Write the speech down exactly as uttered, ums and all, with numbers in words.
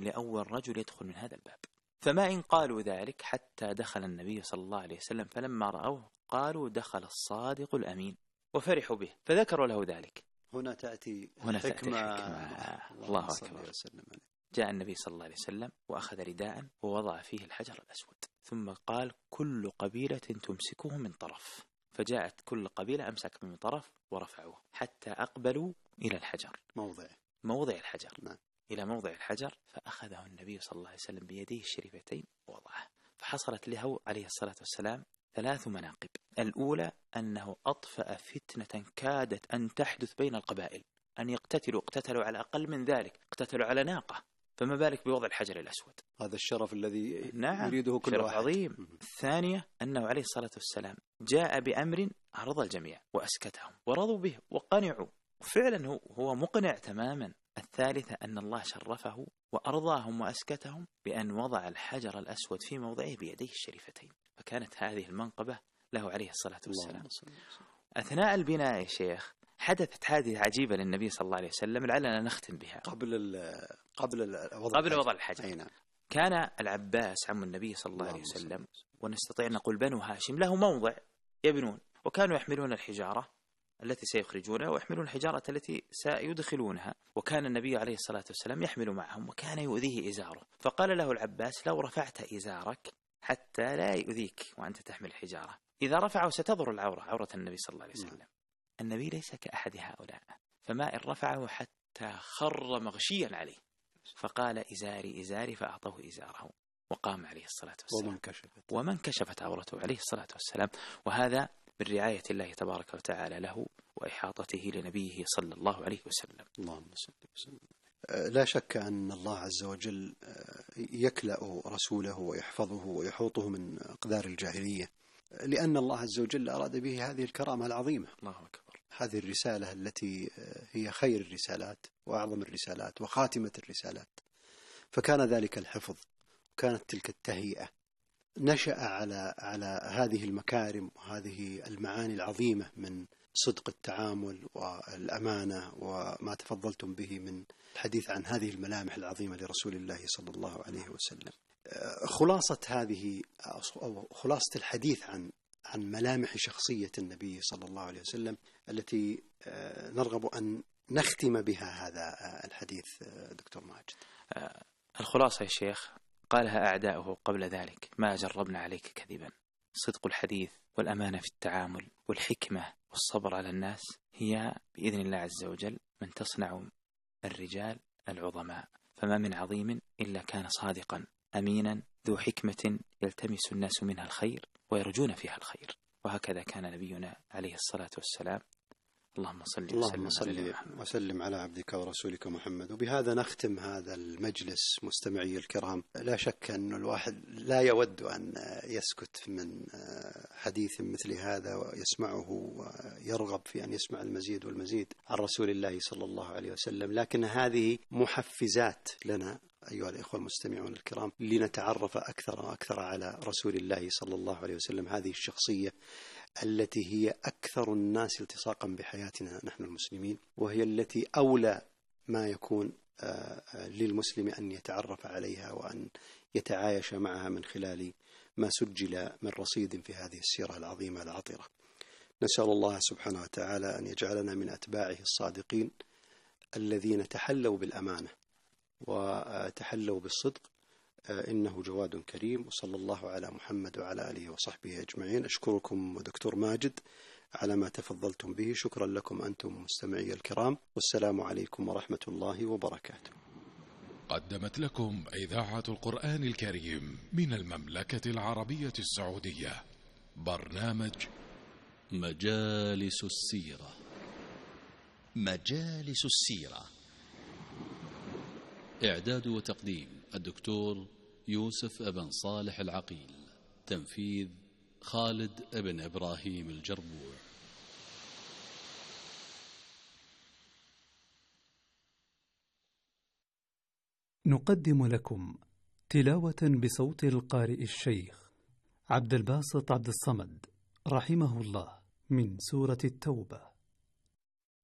العظيم لأول رجل يدخل من هذا الباب. فما إن قالوا ذلك حتى دخل النبي صلى الله عليه وسلم، فلما رأوه قالوا دخل الصادق الأمين، وفرحوا به فذكروا له ذلك. هنا تأتي هنا الحكمة. تأتي الحكمة. الله أكبر. جاء النبي صلى الله عليه وسلم وأخذ رداء ووضع فيه الحجر الأسود، ثم قال كل قبيلة تمسكه من طرف، فجاءت كل قبيلة أمسك من طرف ورفعوه حتى أقبلوا إلى الحجر، موضع موضع الحجر نعم. إلى موضع الحجر، فأخذه النبي صلى الله عليه وسلم بيديه الشريفتين ووضعه، فحصلت له عليه الصلاة والسلام ثلاث مناقب. الأولى أنه أطفأ فتنة كادت أن تحدث بين القبائل، أن يقتتلوا اقتتلوا على أقل من ذلك، اقتتلوا على ناقة، فما بالك بوضع الحجر الأسود. هذا الشرف الذي نعم. يريده كل شرف واحد. عظيم. الثانية أنه عليه الصلاة والسلام جاء بأمر أرضى الجميع وأسكتهم ورضوا به وقنعوا، وفعلا هو, هو مقنع تماما. الثالثة أن الله شرفه وأرضاهم وأسكتهم بأن وضع الحجر الأسود في موضعه بيديه الشريفتين، فكانت هذه المنقبة له عليه الصلاة والسلام. أثناء البناء يا شيخ حدثت حادثة عجيبة للنبي صلى الله عليه وسلم، لعلنا نختم بها. قبل ال قبل ال وضع قبل وضع الحجر. أينا. كان العباس عم النبي صلى الله عليه وسلم، ونستطيع أن نقول بنو هاشم، له موضع يبنون، وكانوا يحملون الحجارة التي سيخرجونها ويحملون الحجارة التي سيدخلونها، وكان النبي عليه الصلاة والسلام يحمل معهم، وكان يؤذيه إزاره، فقال له العباس لو رفعت إزارك حتى لا يؤذيك وأنت تحمل الحجارة، إذا رفعه ستظهر العورة، عورة النبي صلى الله عليه وسلم. النبي ليس كأحد هؤلاء، فما إن رفعه حتى خر مغشيا عليه، فقال إزاري إزاري فأعطوه إزاره وقام عليه الصلاة والسلام، ومن كشفت ومن كشفت عورته عليه الصلاة والسلام. وهذا من رعاية الله تبارك وتعالى له وإحاطته لنبيه صلى الله عليه وسلم. اللهم صل وسلم. لا شك أن الله عز وجل يكلأ رسوله ويحفظه ويحوطه من أقدار الجاهلية، لأن الله عز وجل أراد به هذه الكرامة العظيمة. الله أكبر. هذه الرسالة التي هي خير الرسالات وأعظم الرسالات وخاتمة الرسالات، فكان ذلك الحفظ وكانت تلك التهيئة، نشأ على على هذه المكارم وهذه المعاني العظيمة من صدق التعامل والأمانة، وما تفضلتم به من الحديث عن هذه الملامح العظيمة لرسول الله صلى الله عليه وسلم. خلاصة هذه أو خلاصة الحديث عن عن ملامح شخصية النبي صلى الله عليه وسلم التي نرغب أن نختم بها هذا الحديث دكتور ماجد. الخلاصة يا شيخ قالها أعداؤه قبل ذلك: ما جربنا عليك كذبا. صدق الحديث والأمانة في التعامل والحكمة والصبر على الناس هي بإذن الله عز وجل من تصنع الرجال العظماء، فما من عظيم إلا كان صادقا أمينا ذو حكمة يلتمس الناس منها الخير ويرجون فيها الخير، وهكذا كان نبينا عليه الصلاة والسلام. اللهم صل اللهم صل وسلم على عبدك ورسولك محمد. وبهذا نختم هذا المجلس مستمعي الكرام. لا شك أن الواحد لا يود أن يسكت من حديث مثل هذا ويسمعه ويرغب في أن يسمع المزيد والمزيد عن رسول الله صلى الله عليه وسلم، لكن هذه محفزات لنا أيها الإخوة المستمعون الكرام لنتعرف أكثر وأكثر على رسول الله صلى الله عليه وسلم، هذه الشخصية التي هي أكثر الناس التصاقا بحياتنا نحن المسلمين، وهي التي أولى ما يكون للمسلم أن يتعرف عليها وأن يتعايش معها من خلال ما سجل من رصيد في هذه السيرة العظيمة العطرة. نسأل الله سبحانه وتعالى أن يجعلنا من أتباعه الصادقين الذين تحلوا بالأمانة وتحلوا بالصدق، إنه جواد كريم. وصلى الله على محمد وعلى آله وصحبه أجمعين. أشكركم دكتور ماجد على ما تفضلتم به. شكرا لكم أنتم مستمعي الكرام، والسلام عليكم ورحمة الله وبركاته. قدمت لكم إذاعة القرآن الكريم من المملكة العربية السعودية برنامج مجالس السيرة. مجالس السيرة، إعداد وتقديم الدكتور يوسف ابن صالح العقيل، تنفيذ خالد ابن إبراهيم الجربوع. نقدم لكم تلاوة بصوت القارئ الشيخ عبد الباسط عبد الصمد رحمه الله من سورة التوبة.